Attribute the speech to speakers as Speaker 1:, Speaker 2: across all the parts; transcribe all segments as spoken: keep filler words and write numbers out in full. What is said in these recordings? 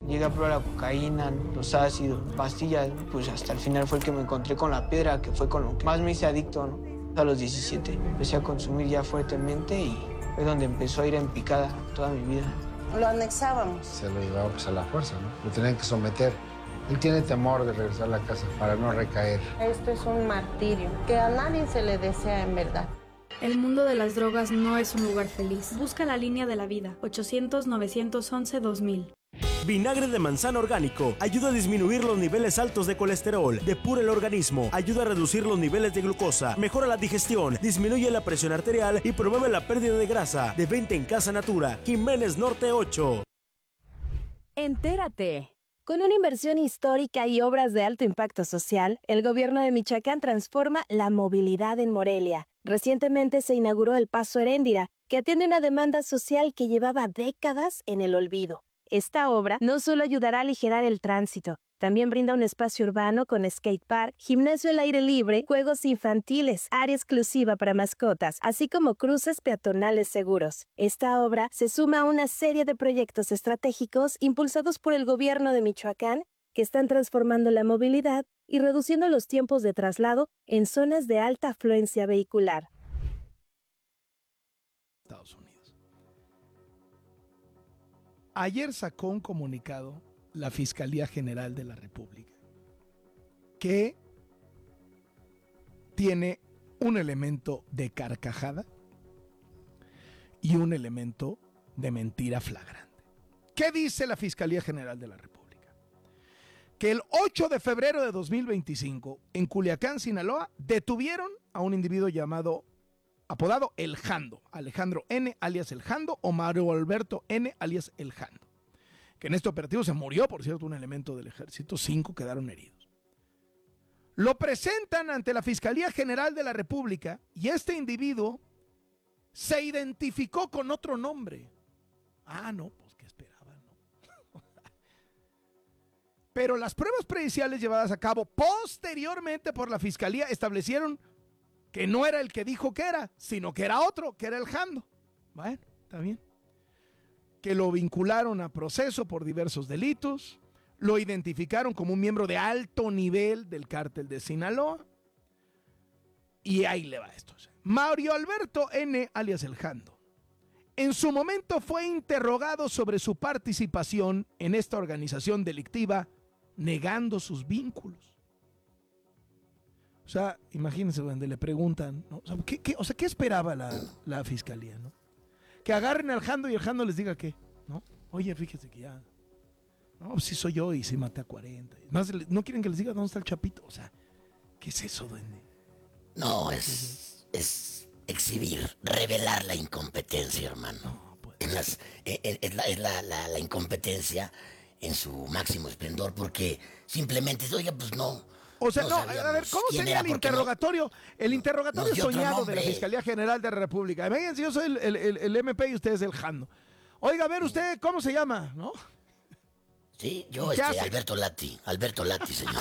Speaker 1: Llegué a probar la cocaína, los ácidos, pastillas, pues hasta el final fue el que me encontré con la piedra, que fue con lo que más me hice adicto, ¿no? A los diecisiete empecé a consumir ya fuertemente y fue donde empezó a ir en picada toda mi vida.
Speaker 2: Lo anexábamos.
Speaker 3: Se lo llevaba pues a la fuerza, ¿no? Lo tenían que someter. Él tiene temor de regresar a la casa para no recaer.
Speaker 2: Esto es un martirio que a nadie se le desea en verdad.
Speaker 4: El mundo de las drogas no es un lugar feliz. Busca la línea de la vida. ochocientos, novecientos once, dos mil.
Speaker 5: Vinagre de manzana orgánico ayuda a disminuir los niveles altos de colesterol, depura el organismo, ayuda a reducir los niveles de glucosa, mejora la digestión, disminuye la presión arterial y promueve la pérdida de grasa. De venta en Casa Natura, Jiménez Norte ocho.
Speaker 6: Entérate. Con una inversión histórica y obras de alto impacto social, el gobierno de Michoacán transforma la movilidad en Morelia. Recientemente se inauguró el Paso Heréndira, que atiende una demanda social que llevaba décadas en el olvido. Esta obra no solo ayudará a aligerar el tránsito, también brinda un espacio urbano con skatepark, gimnasio al aire libre, juegos infantiles, área exclusiva para mascotas, así como cruces peatonales seguros. Esta obra se suma a una serie de proyectos estratégicos impulsados por el gobierno de Michoacán que están transformando la movilidad y reduciendo los tiempos de traslado en zonas de alta afluencia vehicular.
Speaker 7: Estados Unidos. Ayer sacó un comunicado la Fiscalía General de la República que tiene un elemento de carcajada y un elemento de mentira flagrante. ¿Qué dice la Fiscalía General de la República? Que el ocho de febrero de dos mil veinticinco, en Culiacán, Sinaloa, detuvieron a un individuo llamado, apodado El Jando, Alejandro N., alias El Jando, o Mario Alberto N., alias El Jando, que en este operativo se murió, por cierto, un elemento del ejército, cinco quedaron heridos. Lo presentan ante la Fiscalía General de la República y este individuo se identificó con otro nombre. Ah, no, pues qué esperaban, ¿no? Pero las pruebas periciales llevadas a cabo posteriormente por la Fiscalía establecieron que no era el que dijo que era, sino que era otro, que era El Jando. Bueno, está bien. Que lo vincularon a proceso por diversos delitos, lo identificaron como un miembro de alto nivel del cártel de Sinaloa, y ahí le va esto. Mario Alberto N., alias El Jando, en su momento fue interrogado sobre su participación en esta organización delictiva, negando sus vínculos. O sea, imagínense donde le preguntan, ¿no? O sea, ¿qué, qué, o sea, ¿qué esperaba la, la fiscalía, no? Que agarren al Jando y el Jando les diga qué, ¿no? Oye, fíjese que ya, no, pues sí soy yo y sí maté a cuarenta. No, no quieren que les diga dónde está el Chapito. O sea, ¿qué es eso, duende?
Speaker 8: No, es, es exhibir, revelar la incompetencia, hermano. No, pues. En las, es, es, la, es la, la, la incompetencia en su máximo esplendor, porque simplemente, oiga, pues no.
Speaker 7: O sea, no, no a ver, ¿cómo sería el interrogatorio? No, el interrogatorio soñado de la Fiscalía General de la República. Imagínense, yo soy el, el, el, el M P y usted es el Jando. Oiga, a ver, ¿usted cómo se llama? ¿No?
Speaker 8: Sí, yo, este, hace? Alberto Lati. Alberto Lati, señor.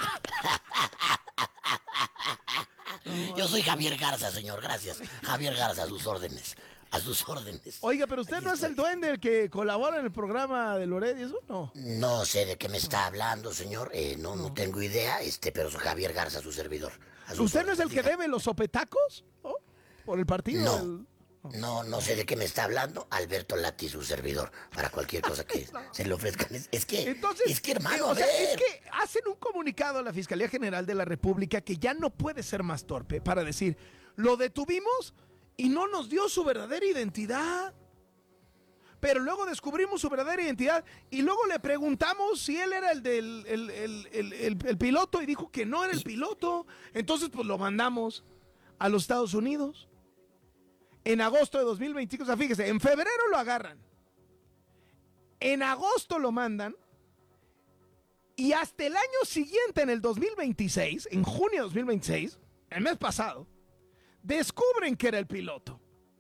Speaker 8: Yo soy Javier Garza, señor, gracias. Javier Garza, a sus órdenes. A sus órdenes.
Speaker 7: Oiga, pero usted Aquí no estoy. Es el duende el que colabora en el programa de Loret y eso, ¿no?
Speaker 8: No sé de qué me está hablando, señor. Eh, no, no tengo idea, este, pero soy Javier Garza, su servidor.
Speaker 7: ¿Usted no es el que debe los sopetacos? ¿Oh? ¿Por el partido?
Speaker 8: No.
Speaker 7: Del...
Speaker 8: No, no sé de qué me está hablando. Alberto Lati, su servidor, para cualquier cosa que no. se le ofrezcan. Es, es que,
Speaker 7: Entonces,
Speaker 8: es que, hermano,
Speaker 7: o sea, es que hacen un comunicado a la Fiscalía General de la República que ya no puede ser más torpe para decir, lo detuvimos y no nos dio su verdadera identidad. Pero luego descubrimos su verdadera identidad y luego le preguntamos si él era el del el, el, el, el, el piloto y dijo que no era el piloto. Entonces, pues lo mandamos a los Estados Unidos. En agosto de dos mil veinticinco, o sea, fíjese, en febrero lo agarran. En agosto lo mandan. Y hasta el año siguiente, en el dos mil veintiséis, en junio de dos mil veintiséis, el mes pasado, descubren que era el piloto.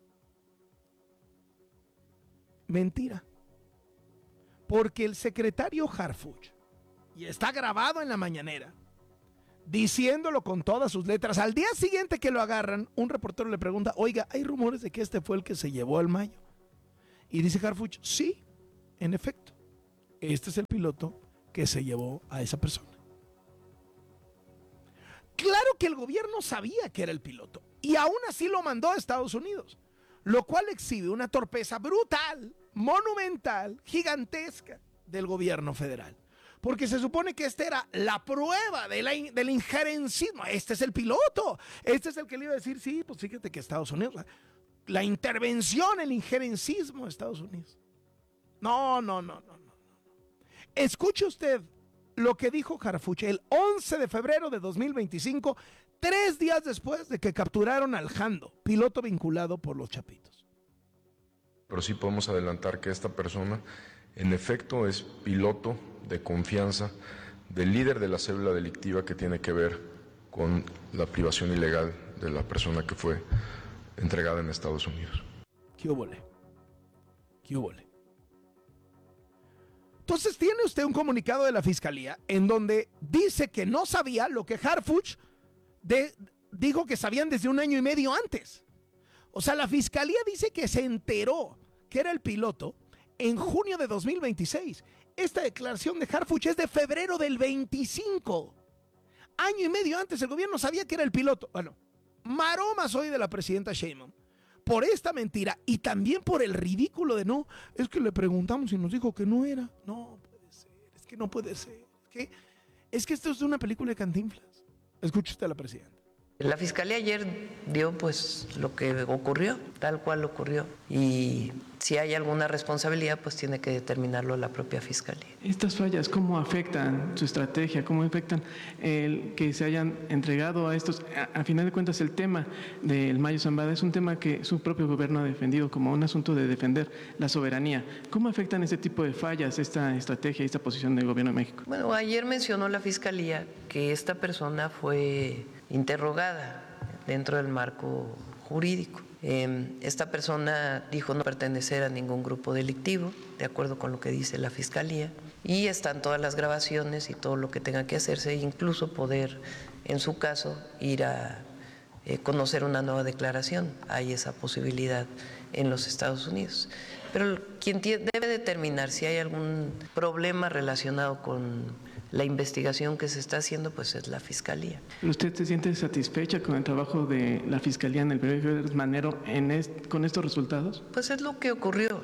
Speaker 7: Mentira. Porque el secretario Harfuch, y está grabado en la mañanera, diciéndolo con todas sus letras, al día siguiente que lo agarran, un reportero le pregunta, oiga, ¿hay rumores de que este fue el que se llevó al Mayo? Y dice Harfuch, sí, en efecto, este es el piloto que se llevó a esa persona. Claro que el gobierno sabía que era el piloto y aún así lo mandó a Estados Unidos, lo cual exhibe una torpeza brutal, monumental, gigantesca del gobierno federal. Porque se supone que esta era la prueba de la, del injerencismo. Este es el piloto. Este es el que le iba a decir, sí, pues fíjate que Estados Unidos, la, la intervención, el injerencismo de Estados Unidos. No, no, no, no, no. Escuche usted lo que dijo Harfuch el once de febrero de dos mil veinticinco, tres días después de que capturaron al Jando, piloto vinculado por los Chapitos.
Speaker 9: Pero sí podemos adelantar que esta persona, en efecto, es piloto de confianza del líder de la célula delictiva que tiene que ver con la privación ilegal de la persona que fue entregada en Estados Unidos.
Speaker 7: ¿Qué óvole? ¿Qué óvole? Entonces tiene usted un comunicado de la Fiscalía en donde dice que no sabía lo que Harfuch de, dijo que sabían desde un año y medio antes. O sea, la Fiscalía dice que se enteró que era el piloto en junio de dos mil veintiséis. Esta declaración de Harfuch es de febrero del veinticinco. Año y medio antes el gobierno sabía que era el piloto. Bueno, maromas hoy de la presidenta Sheinbaum por esta mentira y también por el ridículo de no, es que le preguntamos y nos dijo que no era. No puede ser, es que no puede ser. Es que, es que esto es de una película de Cantinflas. Escuche usted a la presidenta.
Speaker 2: La Fiscalía ayer dio pues lo que ocurrió, tal cual ocurrió. Y si hay alguna responsabilidad, pues tiene que determinarlo la propia Fiscalía.
Speaker 10: Estas fallas, ¿cómo afectan su estrategia? ¿Cómo afectan el que se hayan entregado a estos? A, a final de cuentas, el tema del Mayo Zambada es un tema que su propio gobierno ha defendido como un asunto de defender la soberanía. ¿Cómo afectan este tipo de fallas, esta estrategia y esta posición del gobierno de México?
Speaker 2: Bueno, ayer mencionó la Fiscalía que esta persona fue interrogada dentro del marco jurídico. Eh, esta persona dijo no pertenecer a ningún grupo delictivo, de acuerdo con lo que dice la Fiscalía, y están todas las grabaciones y todo lo que tenga que hacerse, incluso poder, en su caso, ir a eh, conocer una nueva declaración. Hay esa posibilidad en los Estados Unidos. Pero quien debe determinar si hay algún problema relacionado con la investigación que se está haciendo, pues es la Fiscalía.
Speaker 10: ¿Usted se siente satisfecha con el trabajo de la Fiscalía en el periodo Manero en est- con estos resultados?
Speaker 2: Pues es lo que ocurrió.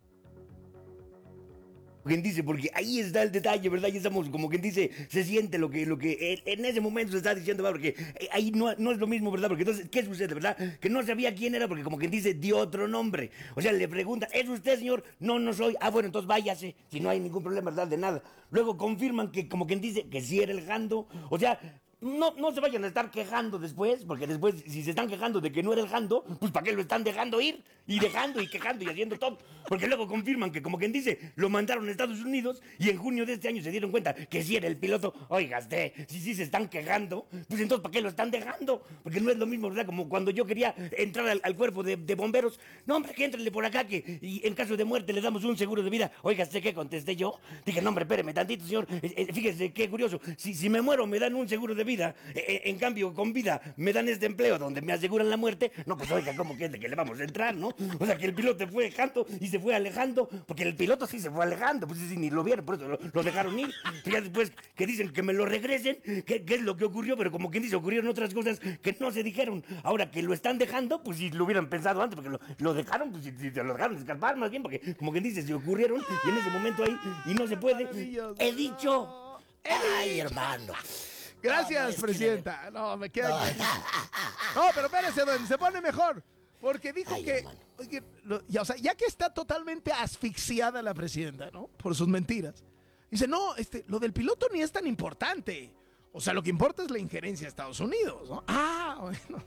Speaker 8: Quien dice, porque ahí está el detalle, ¿verdad? Ya estamos, como quien dice, se siente lo que, lo que en ese momento se está diciendo, ¿verdad? Porque ahí no, no es lo mismo, ¿verdad? Porque entonces, ¿qué sucede, verdad? Que no sabía quién era, porque como quien dice, dio otro nombre. O sea, le preguntan, ¿es usted, señor? No, no soy. Ah, bueno, entonces váyase, si no hay ningún problema, ¿verdad? De nada. Luego confirman que, como quien dice, que sí era el Jando. O sea, no, no se vayan a estar quejando después, porque después, si se están quejando de que no era el Jando, pues ¿para qué lo están dejando ir? Y dejando y quejando y haciendo todo. Porque luego confirman que, como quien dice, lo mandaron a Estados Unidos y en junio de este año se dieron cuenta que sí era el piloto. Oiga, usted, si sí se están quejando, pues entonces ¿para qué lo están dejando? Porque no es lo mismo, ¿verdad? Como cuando yo quería entrar al, al cuerpo de, de bomberos. No, hombre, que éntrenle por acá, que y en caso de muerte le damos un seguro de vida. Oiga, ¿usted qué contesté yo? Dije, no, hombre, espéreme tantito, señor. Eh, eh, fíjese qué curioso. Si, si me muero me dan un seguro de vida. Eh, en cambio, con vida me dan este empleo donde me aseguran la muerte. No, pues oiga, ¿cómo que es de que le vamos a entrar, no? O sea, que el piloto fue dejando y se fue alejando, porque el piloto sí se fue alejando, pues sí, ni lo vieron, por eso lo, lo dejaron ir. Pero ya después que dicen que me lo regresen, ¿qué, qué es lo que ocurrió? Pero como quien dice, ocurrieron otras cosas que no se dijeron. Ahora que lo están dejando, pues si lo hubieran pensado antes, porque lo, lo dejaron, pues si, si se lo dejaron escapar más bien, porque como quien dice, se ocurrieron y en ese momento ahí, y no se puede. He dicho, ay, hermano.
Speaker 7: Gracias,
Speaker 8: no, no,
Speaker 7: presidenta.
Speaker 8: Que...
Speaker 7: No, me queda.
Speaker 8: No,
Speaker 7: no pero espérese, don, se pone mejor. Porque dijo
Speaker 8: ay,
Speaker 7: que, oye, lo, ya, o sea, ya que está totalmente asfixiada la presidenta, ¿no? Por sus mentiras. Dice, no, este, lo del piloto ni es tan importante. O sea, lo que importa es la injerencia de Estados Unidos, ¿no? Ah, bueno.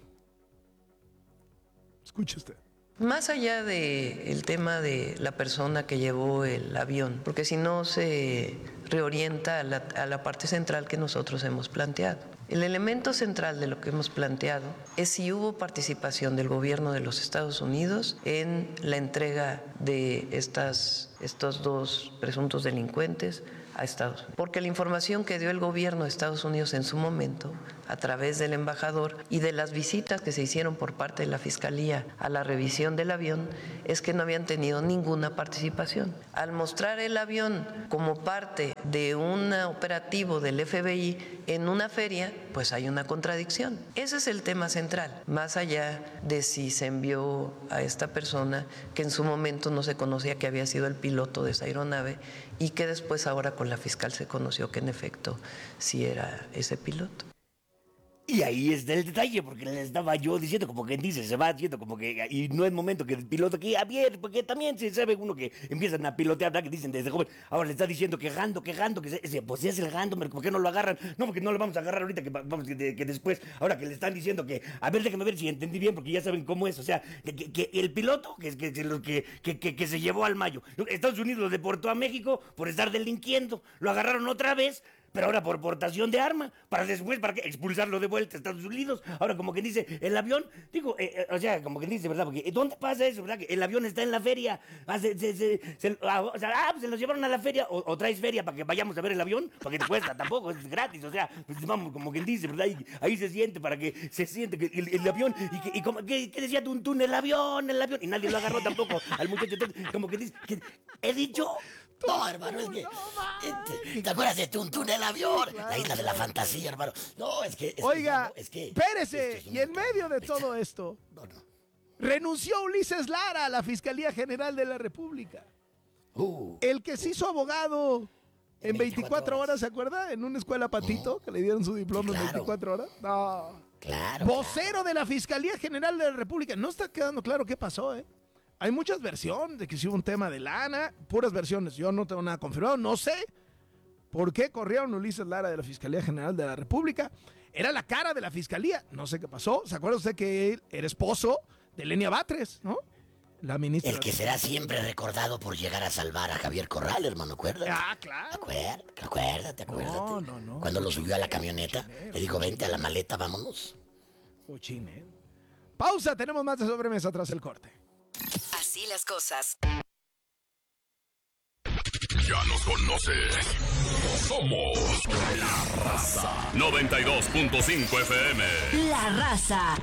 Speaker 7: Escuche usted.
Speaker 2: Más allá del tema de la persona que llevó el avión, porque si no se reorienta a la, a la parte central que nosotros hemos planteado. El elemento central de lo que hemos planteado es si hubo participación del gobierno de los Estados Unidos en la entrega de estas estos dos presuntos delincuentes a Estados Unidos. Porque la información que dio el gobierno de Estados Unidos en su momento, a través del embajador y de las visitas que se hicieron por parte de la Fiscalía a la revisión del avión, es que no habían tenido ninguna participación. Al mostrar el avión como parte de un operativo del F B I en una feria, pues hay una contradicción. Ese es el tema central, más allá de si se envió a esta persona que en su momento no se conocía que había sido el piloto de esa aeronave y que después ahora con la fiscal se conoció que en efecto sí era ese piloto.
Speaker 11: Y ahí está el detalle, porque le estaba yo diciendo, como que dice, se va haciendo como que, y no es momento que el piloto aquí, a ver, porque también se sabe uno que empiezan a pilotear, ¿verdad? Que dicen desde joven, ahora le está diciendo quejando, quejando, que se, pues si es el gando, ¿por qué no lo agarran? No, porque no lo vamos a agarrar ahorita, que vamos, que, que después, ahora que le están diciendo que, a ver, déjame ver si entendí bien, porque ya saben cómo es, o sea, que, que, que el piloto que, que, que, que, que, que se llevó al Mayo, Estados Unidos lo deportó a México por estar delinquiendo, lo agarraron otra vez, pero ahora por portación de arma, para después, ¿para qué? Expulsarlo de vuelta a Estados Unidos. Ahora, como que dice, el avión, digo, eh, eh, o sea, como que dice, ¿verdad? Porque, ¿dónde pasa eso, verdad? Que el avión está en la feria, ah, se, se, se, se, ah, o sea, ah, pues se los llevaron a la feria, o, o traes feria para que vayamos a ver el avión, porque te cuesta, tampoco, es gratis, o sea, pues vamos, como que dice, ¿verdad? Y ahí se siente, para que se siente que el, el avión, y, que, y como, ¿qué, ¿qué decía Tuntún? El avión, el avión, y nadie lo agarró tampoco al muchacho, entonces, como que dice, que, he dicho...
Speaker 8: No, hermano, es que... ¿Te, ¿te acuerdas de Tuntún el avión? Claro, la isla de la fantasía, hermano. No, es que... Es
Speaker 7: Oiga,
Speaker 8: que, no, es que,
Speaker 7: espérese, es y en medio de todo esto, no, no. renunció Ulises Lara a la Fiscalía General de la República. Uh, el que se hizo abogado en veinticuatro horas, ¿se acuerda? En una escuela Patito, uh, que le dieron su diploma claro. en veinticuatro horas. No.
Speaker 8: Claro.
Speaker 7: Vocero
Speaker 8: claro.
Speaker 7: de la Fiscalía General de la República. No está quedando claro qué pasó, ¿eh? Hay muchas versiones de que sí hubo un tema de lana, puras versiones. Yo no tengo nada confirmado, no sé por qué corrieron a Ulises Lara de la Fiscalía General de la República. Era la cara de la Fiscalía, no sé qué pasó. ¿Se acuerda usted que él era esposo de Lenia Batres, no? La ministra.
Speaker 8: El que será siempre recordado por llegar a salvar a Javier Corral, hermano, acuérdate.
Speaker 7: Ah, claro.
Speaker 8: Acuérdate, acuérdate, acuérdate.
Speaker 7: No, no, no.
Speaker 8: Cuando lo subió a la camioneta, cochinero, le dijo, vente a la maleta, vámonos.
Speaker 7: Cochinero. Pausa, tenemos más de sobremesa tras el corte.
Speaker 12: Así las cosas.
Speaker 13: Ya nos conoces. Somos La Raza. noventa y dos punto cinco F M.
Speaker 12: La Raza.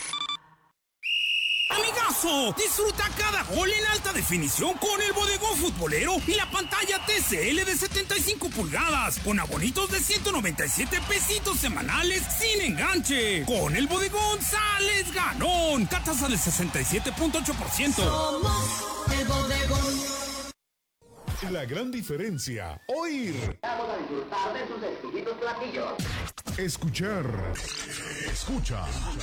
Speaker 14: Amigazo, disfruta cada gol en alta definición con el bodegón futbolero y la pantalla T C L de setenta y cinco pulgadas, con abonitos de ciento noventa y siete pesitos semanales sin enganche. Con el bodegón sales ganón, tasa del sesenta y siete punto ocho por ciento.
Speaker 12: Somos el bodegón.
Speaker 15: La gran diferencia, oír.
Speaker 16: Vamos a disfrutar de sus exquisitos platillos.
Speaker 15: Escuchar. Escucha.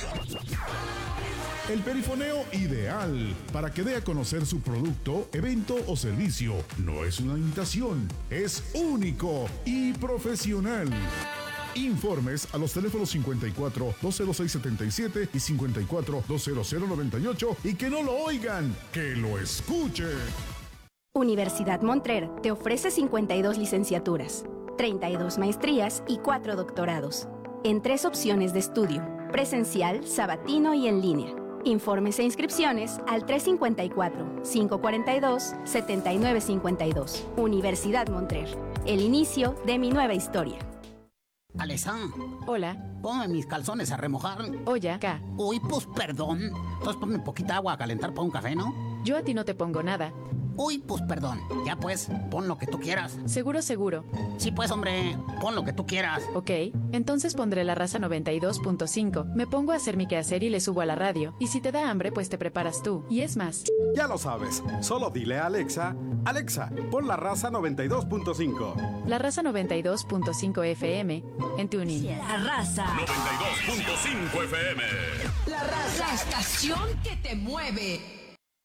Speaker 15: El perifoneo ideal para que dé a conocer su producto, evento o servicio. No es una imitación, es único y profesional. Informes a los teléfonos cincuenta y cuatro, dos cero seis, setenta y siete y cincuenta y cuatro, dos cero cero, noventa y ocho y que no lo oigan, que lo escuchen.
Speaker 6: Universidad Montrer te ofrece cincuenta y dos licenciaturas, treinta y dos maestrías y cuatro doctorados, en tres opciones de estudio, presencial, sabatino y en línea. Informes e inscripciones al tres cinco cuatro, cinco cuatro dos, siete nueve cinco dos. Universidad Montrer, el inicio de mi nueva historia.
Speaker 17: Alessá.
Speaker 18: Hola.
Speaker 17: Ponme mis calzones a remojar.
Speaker 18: Oye, acá.
Speaker 17: Uy, pues perdón. Entonces ponme poquita agua a calentar para un café, ¿no?
Speaker 18: Yo a ti no te pongo nada.
Speaker 17: Uy, pues perdón. Ya pues, pon lo que tú quieras.
Speaker 18: Seguro, seguro.
Speaker 17: Sí, pues, hombre, pon lo que tú quieras.
Speaker 18: Ok, entonces pondré La Raza noventa y dos punto cinco. Me pongo a hacer mi quehacer y le subo a la radio. Y si te da hambre, pues te preparas tú. Y es más.
Speaker 19: Ya lo sabes. Solo dile a Alexa, Alexa, pon La Raza noventa y dos punto cinco.
Speaker 18: La Raza noventa y dos punto cinco F M en TuneIn.
Speaker 12: La Raza
Speaker 13: noventa y dos punto cinco F M.
Speaker 12: La Raza, la estación que te mueve.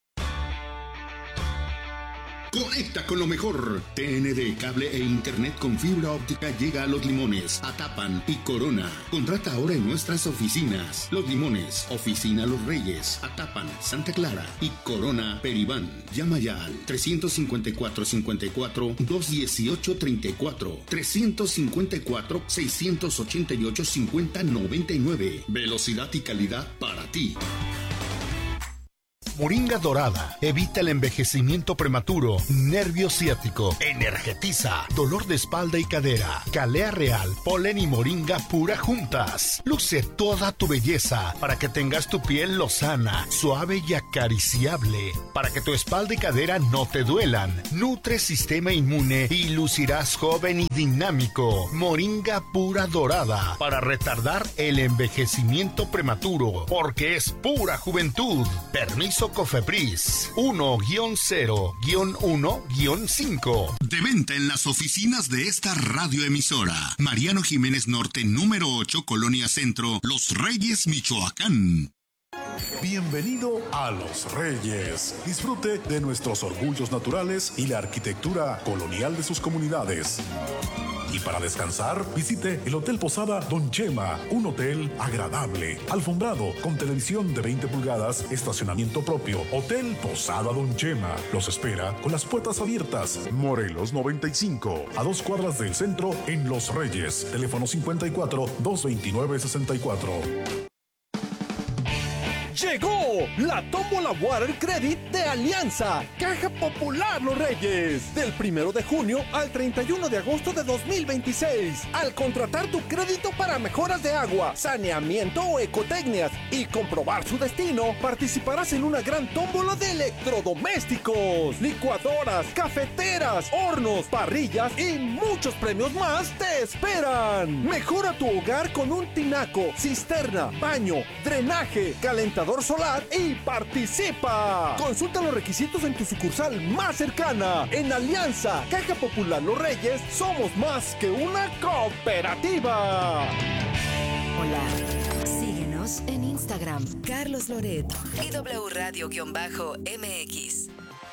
Speaker 20: Conecta con lo mejor. T N D, cable e internet con fibra óptica llega a Los Limones, Atapan y Corona. Contrata ahora en nuestras oficinas. Los Limones, Oficina Los Reyes, Atapan, Santa Clara y Corona, Peribán. Llama ya al tres cinco cuatro, cinco cuatro, dos uno ocho, tres cuatro, tres cinco cuatro, seis ocho ocho, cinco cero nueve nueve. Velocidad y calidad para ti. Moringa dorada evita el envejecimiento prematuro, nervio ciático, energetiza, dolor de espalda y cadera. Calea real, polen y moringa pura juntas. Luce toda tu belleza para que tengas tu piel lozana, suave y acariciable. Para que tu espalda y cadera no te duelan. Nutre sistema inmune y lucirás joven y dinámico. Moringa pura dorada para retardar el envejecimiento prematuro, porque es pura juventud. Permiso COFEPRIS uno cero uno cinco.
Speaker 21: De venta en las oficinas de esta radioemisora. Mariano Jiménez Norte, número ocho, Colonia Centro, Los Reyes, Michoacán.
Speaker 15: Bienvenido a Los Reyes. Disfrute de nuestros orgullos naturales y la arquitectura colonial de sus comunidades. Y para descansar, visite el Hotel Posada Don Chema, un hotel agradable, alfombrado, con televisión de veinte pulgadas, estacionamiento propio. Hotel Posada Don Chema los espera con las puertas abiertas. Morelos noventa y cinco, a dos cuadras del centro en Los Reyes. Teléfono cincuenta y cuatro, doscientos veintinueve, sesenta y cuatro.
Speaker 22: Llegó la Tómbola Water Credit de Alianza, Caja Popular Los Reyes, del primero de junio al treinta y uno de agosto de dos mil veintiséis. Al contratar tu crédito para mejoras de agua, saneamiento o ecotecnias y comprobar su destino, participarás en una gran tómbola de electrodomésticos, licuadoras, cafeteras, hornos, parrillas y muchos premios más te esperan. Mejora tu hogar con un tinaco, cisterna, baño, drenaje, calentador solar y participa. Consulta los requisitos en tu sucursal más cercana. En Alianza, Caja Popular Los Reyes, somos más que una cooperativa.
Speaker 23: Hola, síguenos en Instagram, Carlos Loret y W Radio-M X.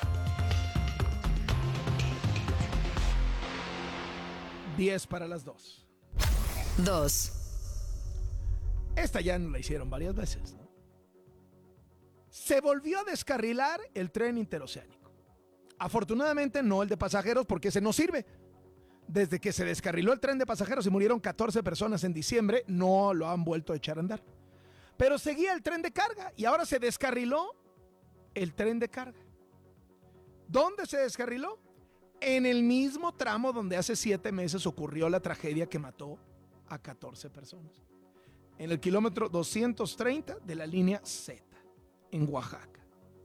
Speaker 7: diez para las dos.
Speaker 23: dos.
Speaker 7: Esta ya nos la hicieron varias veces, ¿no? Se volvió a descarrilar el tren interoceánico. Afortunadamente no el de pasajeros, porque ese no sirve. Desde que se descarriló el tren de pasajeros y murieron catorce personas en diciembre, no lo han vuelto a echar a andar. Pero seguía el tren de carga y ahora se descarriló el tren de carga. ¿Dónde se descarriló? En el mismo tramo donde hace siete meses ocurrió la tragedia que mató a catorce personas. En el kilómetro doscientos treinta de la línea Z, en Oaxaca.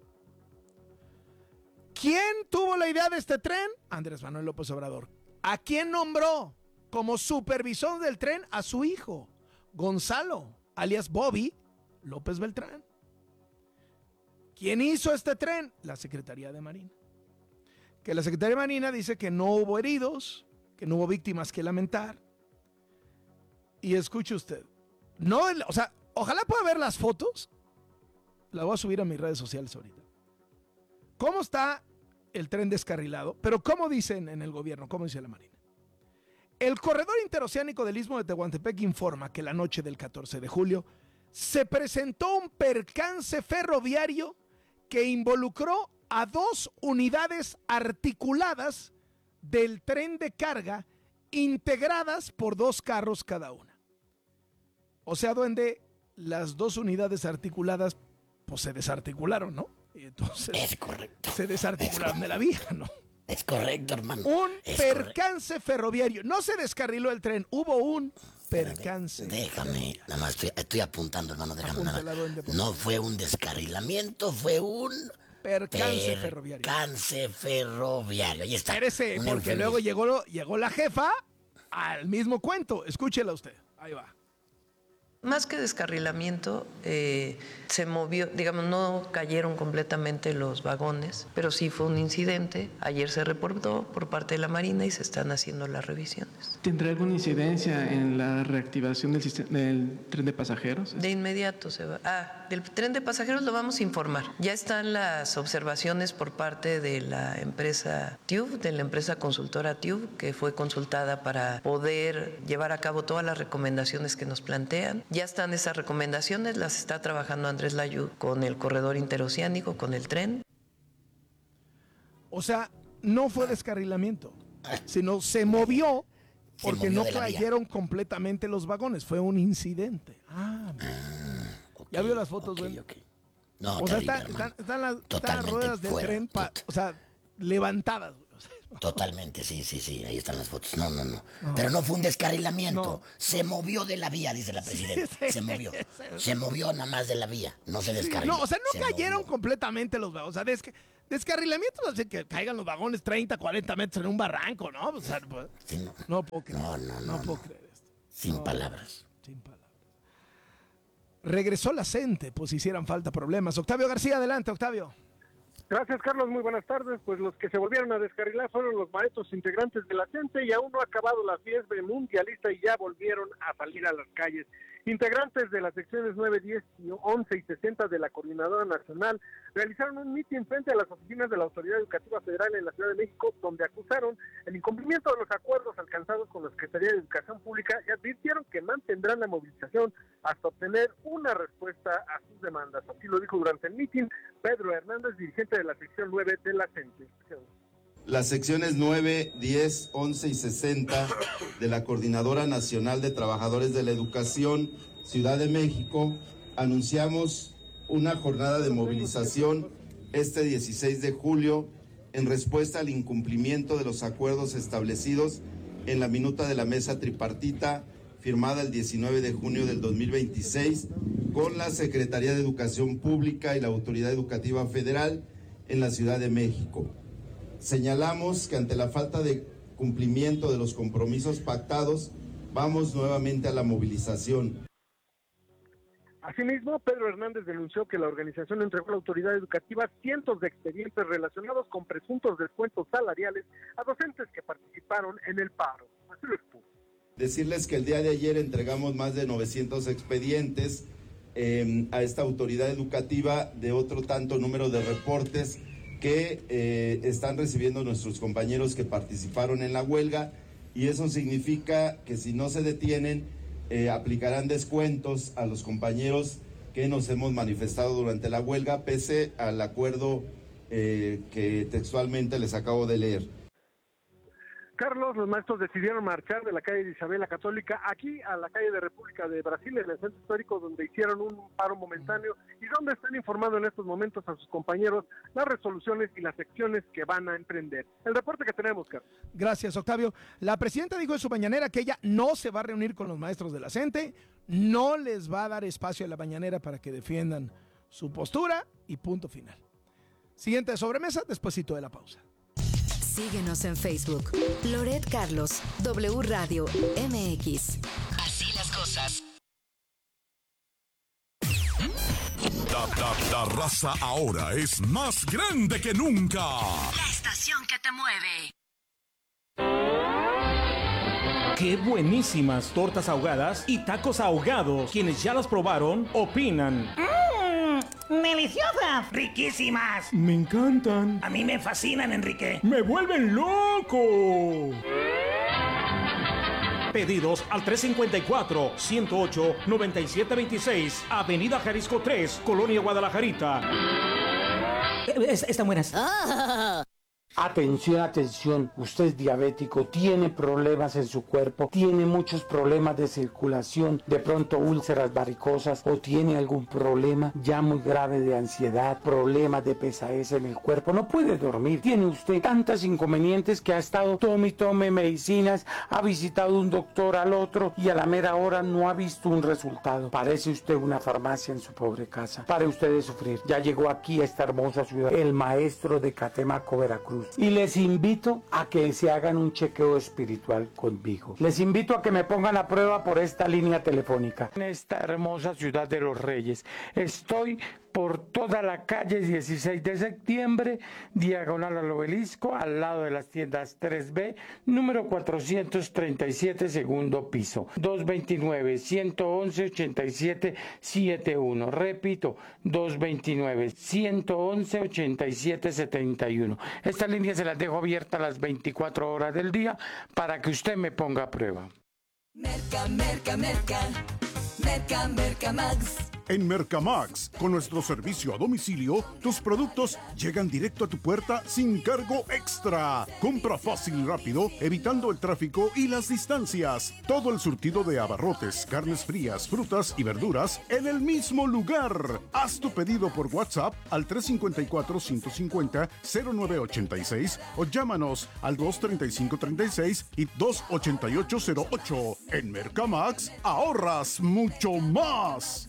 Speaker 7: ¿Quién tuvo la idea de este tren? Andrés Manuel López Obrador. ¿A quién nombró como supervisor del tren? A su hijo, Gonzalo, alias Bobby López Beltrán. ¿Quién hizo este tren? La Secretaría de Marina. Que la Secretaría de Marina dice que no hubo heridos, que no hubo víctimas que lamentar. Y escuche usted, no, o sea, ojalá pueda ver las fotos. La voy a subir a mis redes sociales ahorita. ¿Cómo está el tren descarrilado? Pero ¿cómo dicen en el gobierno? ¿Cómo dice la Marina? El corredor interoceánico del Istmo de Tehuantepec informa que la noche del catorce de julio se presentó un percance ferroviario que involucró a dos unidades articuladas del tren de carga integradas por dos carros cada una. O sea, donde las dos unidades articuladas pues se desarticularon, ¿no? Y entonces
Speaker 8: es correcto.
Speaker 7: Se desarticularon es de la vía, ¿no?
Speaker 8: Es correcto, hermano.
Speaker 7: Un
Speaker 8: es
Speaker 7: percance correcto. ferroviario. No se descarriló el tren, hubo un percance.
Speaker 8: Déjame, nada más estoy, estoy apuntando, hermano, déjame nada más. No fue un descarrilamiento, fue un
Speaker 7: percance per ferroviario.
Speaker 8: Percance ferroviario. Ahí está.
Speaker 7: Espérese, porque eufemismo. luego llegó, llegó la jefa al mismo cuento. Escúchela usted. Ahí va.
Speaker 2: Más que descarrilamiento, eh, se movió, digamos, no cayeron completamente los vagones, pero sí fue un incidente. Ayer se reportó por parte de la Marina y se están haciendo las revisiones.
Speaker 10: ¿Tendrá alguna incidencia en la reactivación del, sistema, del tren de pasajeros?
Speaker 2: De inmediato se va. Ah, del tren de pasajeros lo vamos a informar. Ya están las observaciones por parte de la empresa TÜV, de la empresa consultora TÜV, que fue consultada para poder llevar a cabo todas las recomendaciones que nos plantean. Ya están esas recomendaciones, las está trabajando Andrés Layud con el corredor interoceánico, con el tren.
Speaker 7: O sea, no fue descarrilamiento, sino se movió porque se movió no cayeron completamente los vagones, fue un incidente. Ah, ah okay, ya vio las fotos,
Speaker 8: okay,
Speaker 7: güey.
Speaker 8: Okay. No,
Speaker 7: o sea,
Speaker 8: terrible,
Speaker 7: están, están, están las, están las
Speaker 8: Totalmente
Speaker 7: ruedas del
Speaker 8: fuera,
Speaker 7: tren, pa- o sea, levantadas. güey. O sea,
Speaker 8: Totalmente, sí, sí, sí, ahí están las fotos. No, no, no. no. Pero no fue un descarrilamiento. No. Se movió de la vía, dice la presidenta. Sí, sí, se movió. Sí, sí. Se movió nada más de la vía. No se descarriló.
Speaker 7: No, o sea, no
Speaker 8: se
Speaker 7: cayeron
Speaker 8: movió.
Speaker 7: completamente los vagones. O sea, des descarrilamiento, no sé, que caigan los vagones treinta, cuarenta metros en un barranco, ¿no? O sea, pues,
Speaker 8: sí, no.
Speaker 7: no puedo creer.
Speaker 8: No, no, no.
Speaker 7: No puedo
Speaker 8: no.
Speaker 7: creer esto.
Speaker 8: Sin
Speaker 7: no,
Speaker 8: palabras.
Speaker 7: Sin palabras. Regresó la CENTE, pues hicieran falta problemas. Octavio García, adelante, Octavio.
Speaker 1: Gracias, Carlos. Muy buenas tardes. Pues los que se volvieron a descarrilar fueron los maestros integrantes de la CENTE y aún no ha acabado la fiebre mundialista y ya volvieron a salir a las calles. Integrantes de las secciones nueve, diez, once y sesenta de la Coordinadora Nacional realizaron un mitin frente a las oficinas de la Autoridad Educativa Federal en la Ciudad de México, donde acusaron el incumplimiento de los acuerdos alcanzados con la Secretaría de Educación Pública y advirtieron que mantendrán la movilización hasta obtener una respuesta a sus demandas. Así lo dijo durante el mitin Pedro Hernández, dirigente de la sección nueve de la CENTE.
Speaker 3: Las secciones nueve, diez, once y sesenta de la Coordinadora Nacional de Trabajadores de la Educación, Ciudad de México, anunciamos una jornada de movilización este dieciséis de julio en respuesta al incumplimiento de los acuerdos establecidos en la minuta de la mesa tripartita firmada el diecinueve de junio del dos mil veintiséis con la Secretaría de Educación Pública y la Autoridad Educativa Federal en la Ciudad de México. Señalamos que ante la falta de cumplimiento de los compromisos pactados, vamos nuevamente a la movilización.
Speaker 1: Asimismo, Pedro Hernández denunció que la organización entregó a la autoridad educativa cientos de expedientes relacionados con presuntos descuentos salariales a docentes que participaron en el paro. Así lo expuso.
Speaker 3: Decirles que el día de ayer entregamos más de novecientos expedientes eh, a esta autoridad educativa de otro tanto número de reportes que eh, están recibiendo nuestros compañeros que participaron en la huelga, y eso significa que si no se detienen, eh, aplicarán descuentos a los compañeros que nos hemos manifestado durante la huelga, pese al acuerdo eh, que textualmente les acabo de leer.
Speaker 1: Carlos, los maestros decidieron marchar de la calle de Isabel la Católica aquí a la calle de República de Brasil, en el centro histórico, donde hicieron un paro momentáneo y donde están informando en estos momentos a sus compañeros las resoluciones y las acciones que van a emprender. El reporte que tenemos, Carlos.
Speaker 7: Gracias, Octavio. La presidenta dijo en su mañanera que ella no se va a reunir con los maestros de la CENTE, no les va a dar espacio en la mañanera para que defiendan su postura y punto final. Siguiente sobremesa, despuesito de la pausa.
Speaker 23: Síguenos en Facebook. Loret Carlos, W Radio M X.
Speaker 12: Así las cosas.
Speaker 13: La, la, la raza ahora es más grande que nunca.
Speaker 12: La estación que te mueve.
Speaker 4: ¡Qué buenísimas tortas ahogadas y tacos ahogados! Quienes ya las probaron, opinan.
Speaker 24: ¡Mmm! ¡Deliciosas! ¡Riquísimas!
Speaker 4: Me encantan.
Speaker 24: A mí me fascinan, Enrique.
Speaker 4: ¡Me vuelven loco! Pedidos al tres cinco cuatro, uno cero ocho, nueve siete dos seis, Avenida Jalisco tres, Colonia Guadalajarita.
Speaker 24: Es, están buenas.
Speaker 25: Ah. Atención, atención, usted es diabético, tiene problemas en su cuerpo, tiene muchos problemas de circulación, de pronto úlceras varicosas o tiene algún problema ya muy grave de ansiedad, problemas de pesadez en el cuerpo, no puede dormir, tiene usted tantos inconvenientes que ha estado tome y tome medicinas, ha visitado un doctor al otro y a la mera hora no ha visto un resultado. Parece usted una farmacia en su pobre casa. Pare usted de sufrir, ya llegó aquí a esta hermosa ciudad el maestro de Catemaco, Veracruz. Y les invito a que se hagan un chequeo espiritual conmigo. Les invito a que me pongan a prueba por esta línea telefónica. En esta hermosa ciudad de los Reyes. Estoy por toda la calle dieciséis de septiembre, diagonal al Obelisco, al lado de las tiendas tres B, número cuatrocientos treinta y siete, segundo piso, dos dos nueve, uno uno uno, ocho siete siete uno. Repito, dos dos nueve, uno uno uno, ocho siete siete uno. Esta línea se las dejo abierta las veinticuatro horas del día para que usted me ponga a prueba.
Speaker 12: Merca, merca, merca, merca, merca Max.
Speaker 15: En Mercamax, con nuestro servicio a domicilio, tus productos llegan directo a tu puerta sin cargo extra. Compra fácil y rápido, evitando el tráfico y las distancias. Todo el surtido de abarrotes, carnes frías, frutas y verduras en el mismo lugar. Haz tu pedido por WhatsApp al tres cinco cuatro, cinco cinco cero, cero nueve ocho seis o llámanos al dos treinta y cinco treinta y seis y dos ochenta y ocho cero ocho. En Mercamax, ahorras mucho más.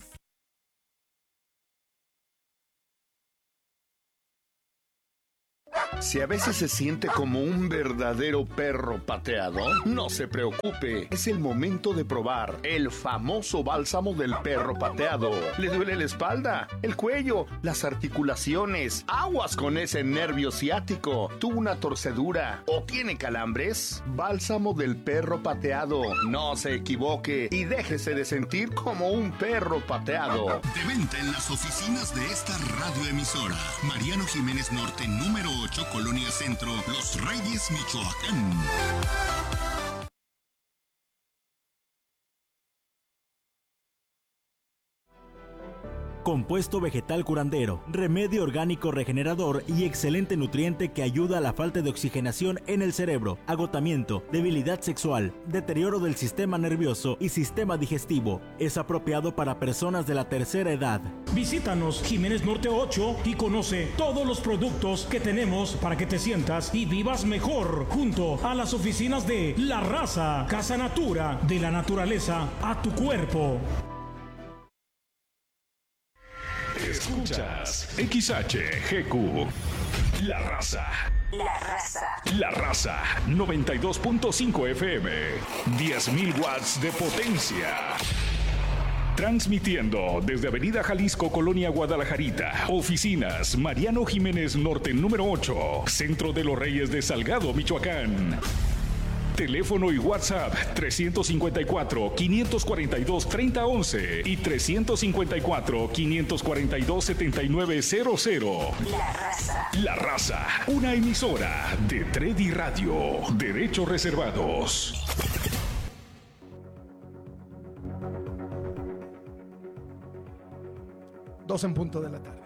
Speaker 5: Si a veces se siente como un verdadero perro pateado, no se preocupe. Es el momento de probar el famoso bálsamo del perro pateado. ¿Le duele la espalda, el cuello, las articulaciones? Aguas con ese nervio ciático. ¿Tuvo una torcedura o tiene calambres? Bálsamo del perro pateado. No se equivoque y déjese de sentir como un perro pateado.
Speaker 21: De venta en las oficinas de esta radioemisora. Mariano Jiménez Norte, número ocho, Colonia Centro, Los Reyes, Michoacán.
Speaker 9: Compuesto vegetal curandero, remedio orgánico regenerador y excelente nutriente que ayuda a la falta de oxigenación en el cerebro, agotamiento, debilidad sexual, deterioro del sistema nervioso y sistema digestivo. Es apropiado para personas de la tercera edad.
Speaker 4: Visítanos Jiménez Norte ocho y conoce todos los productos que tenemos para que te sientas y vivas mejor junto a las oficinas de La Raza, Casa Natura, de la naturaleza a tu cuerpo.
Speaker 11: Escuchas X H G Q, La Raza.
Speaker 12: La Raza.
Speaker 11: La Raza, noventa y dos punto cinco F M, diez mil watts de potencia. Transmitiendo desde Avenida Jalisco, Colonia Guadalajarita. Oficinas Mariano Jiménez Norte, número ocho, Centro de los Reyes de Salgado, Michoacán. Teléfono y WhatsApp tres cinco cuatro, cinco cuatro dos, tres cero once y tres cinco cuatro, cinco cuatro dos, siete nueve cero cero.
Speaker 12: La Raza.
Speaker 11: La Raza, una emisora de Tredi Radio. Derechos reservados.
Speaker 7: Dos en punto de la tarde.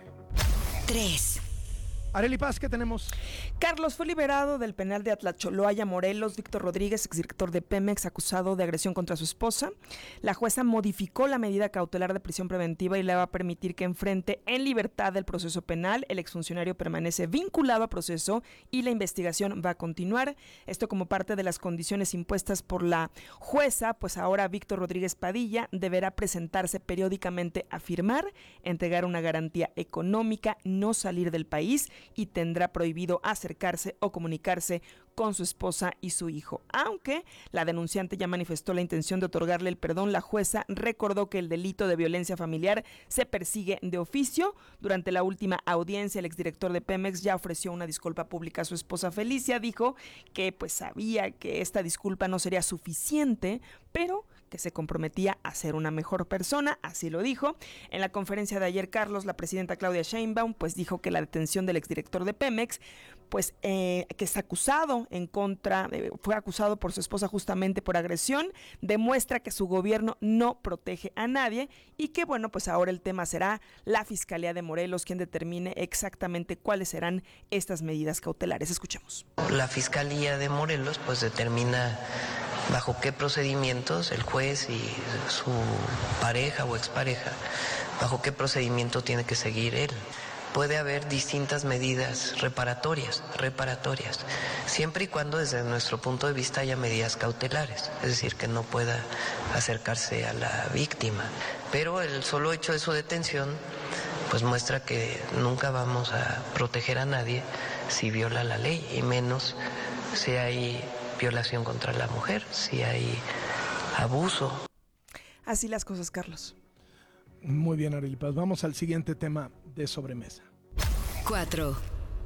Speaker 23: Tres.
Speaker 7: Arely Paz, ¿qué tenemos?
Speaker 14: Carlos fue liberado del penal de Atlacholoaya, Morelos. Víctor Rodríguez, exdirector de Pemex, acusado de agresión contra su esposa. La jueza modificó la medida cautelar de prisión preventiva y le va a permitir que enfrente en libertad el proceso penal. El exfuncionario permanece vinculado a proceso y la investigación va a continuar. Esto como parte de las condiciones impuestas por la jueza, pues ahora Víctor Rodríguez Padilla deberá presentarse periódicamente a firmar, entregar una garantía económica, no salir del país y tendrá prohibido acercarse o comunicarse con su esposa y su hijo. Aunque la denunciante ya manifestó la intención de otorgarle el perdón, la jueza recordó que el delito de violencia familiar se persigue de oficio. Durante la última audiencia, el exdirector de Pemex ya ofreció una disculpa pública a su esposa Felicia. Dijo que pues sabía que esta disculpa no sería suficiente, pero que se comprometía a ser una mejor persona, así lo dijo. En la conferencia de ayer, Carlos, la presidenta Claudia Sheinbaum, pues dijo que la detención del exdirector de Pemex, pues eh, que es acusado en contra, eh, fue acusado por su esposa justamente por agresión, demuestra que su gobierno no protege a nadie y que bueno, pues ahora el tema será la Fiscalía de Morelos quien determine exactamente cuáles serán estas medidas cautelares. Escuchemos.
Speaker 2: La Fiscalía de Morelos pues determina bajo qué procedimientos el juez y su pareja o expareja, bajo qué procedimiento tiene que seguir él. Puede haber distintas medidas reparatorias, reparatorias, siempre y cuando desde nuestro punto de vista haya medidas cautelares, es decir, que no pueda acercarse a la víctima. Pero el solo hecho de su detención pues muestra que nunca vamos a proteger a nadie si viola la ley, y menos si hay violación contra la mujer, si hay abuso.
Speaker 14: Así las cosas, Carlos.
Speaker 7: Muy bien, Arely Paz. Vamos al siguiente tema de sobremesa.
Speaker 23: Cuatro.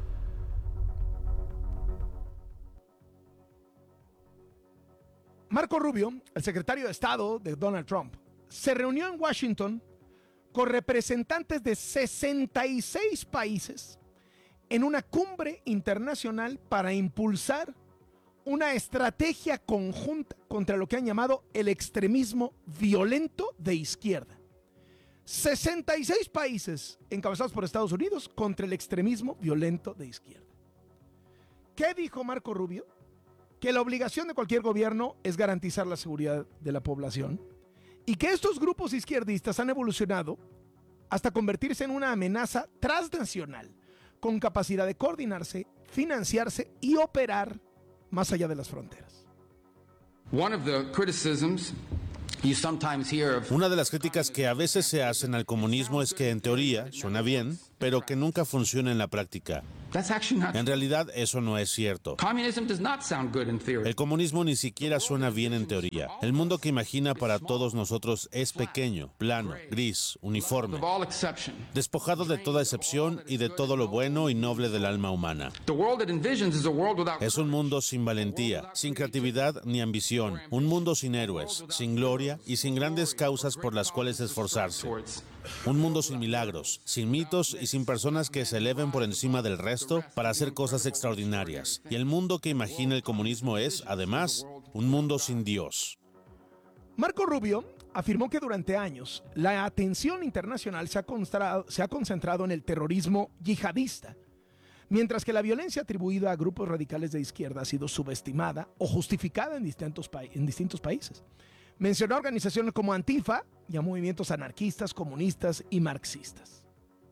Speaker 7: Marco Rubio, el secretario de Estado de Donald Trump, se reunió en Washington con representantes de sesenta y seis países en una cumbre internacional para impulsar una estrategia conjunta contra lo que han llamado el extremismo violento de izquierda. sesenta y seis países encabezados por Estados Unidos contra el extremismo violento de izquierda. ¿Qué dijo Marco Rubio? Que la obligación de cualquier gobierno es garantizar la seguridad de la población y que estos grupos izquierdistas han evolucionado hasta convertirse en una amenaza transnacional con capacidad de coordinarse, financiarse y operar más allá de las fronteras.
Speaker 6: One of the criticisms you sometimes hear of...
Speaker 16: Una de las críticas que a veces se hacen al comunismo es que en teoría suena bien, pero que nunca funciona en la práctica. En realidad eso no es cierto. El comunismo ni siquiera suena bien en teoría. El mundo que imagina para todos nosotros es pequeño, plano, gris, uniforme, despojado de toda excepción y de todo lo bueno y noble del alma humana. Es un mundo sin valentía, sin creatividad ni ambición, un mundo sin héroes, sin gloria y sin grandes causas por las cuales esforzarse. Un mundo sin milagros, sin mitos y sin personas que se eleven por encima del resto para hacer cosas extraordinarias. Y el mundo que imagina el comunismo es, además, un mundo sin Dios.
Speaker 7: Marco Rubio afirmó que durante años la atención internacional se ha, se ha concentrado en el terrorismo yihadista, mientras que la violencia atribuida a grupos radicales de izquierda ha sido subestimada o justificada en distintos, pa- en distintos países. Mencionó organizaciones como Antifa y a movimientos anarquistas, comunistas y marxistas.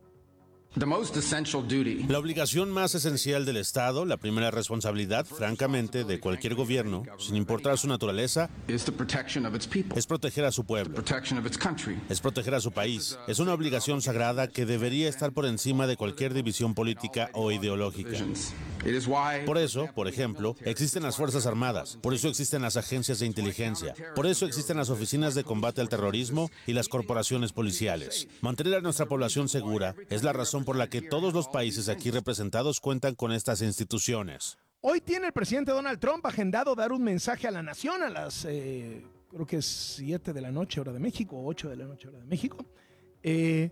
Speaker 16: La obligación más esencial del Estado, la primera responsabilidad, francamente, de cualquier gobierno, sin importar su naturaleza, es proteger a su pueblo, es proteger a su país. Es una obligación sagrada que debería estar por encima de cualquier división política o ideológica. Por eso, por ejemplo, existen las Fuerzas Armadas, por eso existen las agencias de inteligencia, por eso existen las oficinas de combate al terrorismo y las corporaciones policiales. Mantener a nuestra población segura es la razón por la que todos los países aquí representados cuentan con estas instituciones.
Speaker 7: Hoy tiene el presidente Donald Trump agendado dar un mensaje a la nación a las, eh, creo que es siete de la noche, hora de México, o ocho de la noche, hora de México. Eh,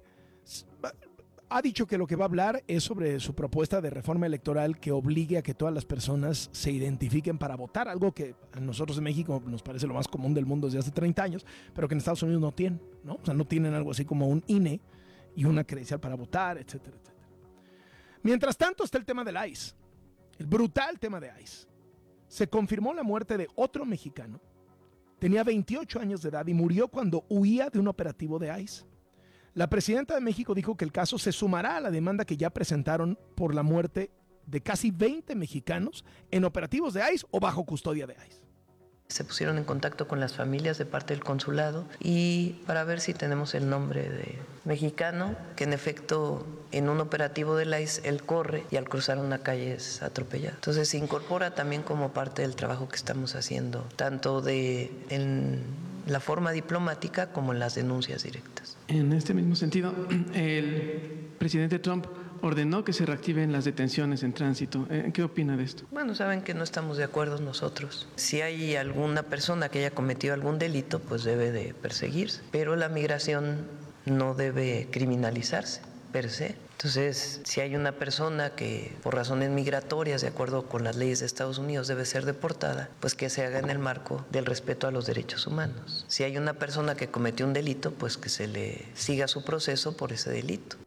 Speaker 7: ha dicho que lo que va a hablar es sobre su propuesta de reforma electoral que obligue a que todas las personas se identifiquen para votar, algo que a nosotros en México nos parece lo más común del mundo desde hace treinta años, pero que en Estados Unidos no tienen, ¿no? O sea, no tienen algo así como un I N E y una credencial para votar, etcétera, etcétera. Mientras tanto está el tema del I C E, el brutal tema de I C E. Se confirmó la muerte de otro mexicano. Tenía veintiocho años de edad y murió cuando huía de un operativo de I C E. La presidenta de México dijo que el caso se sumará a la demanda que ya presentaron por la muerte de casi veinte mexicanos en operativos de I C E o bajo custodia de I C E.
Speaker 2: Se pusieron en contacto con las familias de parte del consulado y para ver si tenemos el nombre de mexicano, que en efecto en un operativo del I C E él corre y al cruzar una calle es atropellado. Entonces se incorpora también como parte del trabajo que estamos haciendo, tanto de en la forma diplomática como en las denuncias directas.
Speaker 10: En este mismo sentido, el presidente Trump ordenó que se reactiven las detenciones en tránsito. ¿Qué opina de esto?
Speaker 2: Bueno, saben que no estamos de acuerdo nosotros. Si hay alguna persona que haya cometido algún delito, pues debe de perseguirse. Pero la migración no debe criminalizarse per se. Entonces, si hay una persona que por razones migratorias, de acuerdo con las leyes de Estados Unidos, debe ser deportada, pues que se haga en el marco del respeto a los derechos humanos. Si hay una persona que cometió un delito, pues que se le siga su proceso por ese delito.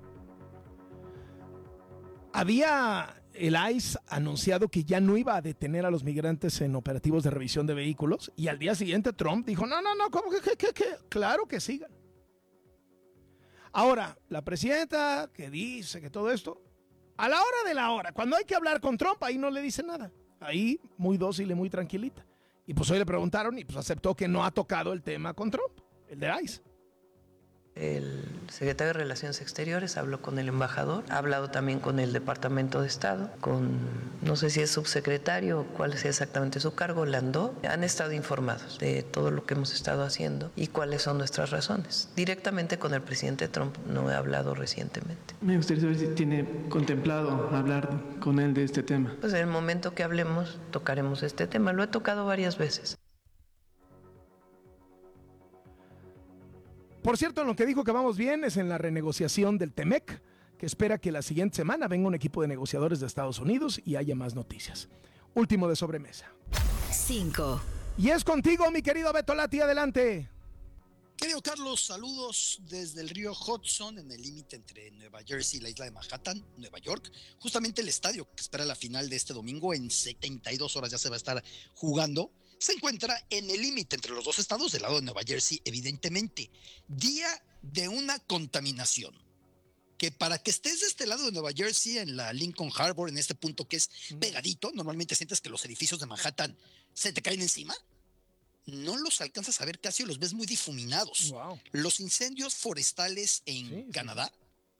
Speaker 7: Había el I C E anunciado que ya no iba a detener a los migrantes en operativos de revisión de vehículos y al día siguiente Trump dijo, no, no, no, ¿cómo que, que, que, que? Claro que sigan. Ahora, la presidenta que dice que todo esto, a la hora de la hora, cuando hay que hablar con Trump, ahí no le dice nada. Ahí muy dócil y muy tranquilita. Y pues hoy le preguntaron y pues aceptó que no ha tocado el tema con Trump, el de I C E.
Speaker 2: El secretario de Relaciones Exteriores habló con el embajador, ha hablado también con el Departamento de Estado, con, no sé si es subsecretario o cuál es exactamente su cargo, Landó. Han estado informados de todo lo que hemos estado haciendo y cuáles son nuestras razones. Directamente con el presidente Trump no he hablado recientemente.
Speaker 10: Me gustaría saber si tiene contemplado hablar con él de este tema.
Speaker 2: Pues en el momento que hablemos tocaremos este tema, lo he tocado varias veces.
Speaker 7: Por cierto, en lo que dijo que vamos bien es en la renegociación del Temec, que espera que la siguiente semana venga un equipo de negociadores de Estados Unidos y haya más noticias. Último de sobremesa.
Speaker 23: cinco.
Speaker 7: Y es contigo, mi querido Beto Lati, adelante.
Speaker 17: Querido Carlos, saludos desde el río Hudson, en el límite entre Nueva Jersey y la isla de Manhattan, Nueva York. Justamente el estadio que espera la final de este domingo, en setenta y dos horas ya se va a estar jugando, se encuentra en el límite entre los dos estados, del lado de Nueva Jersey, evidentemente. Día de una contaminación, que para que estés de este lado de Nueva Jersey, en la Lincoln Harbor, en este punto que es pegadito, normalmente sientes que los edificios de Manhattan se te caen encima. No los alcanzas a ver casi, o los ves muy difuminados. Wow. Los incendios forestales en sí, Canadá.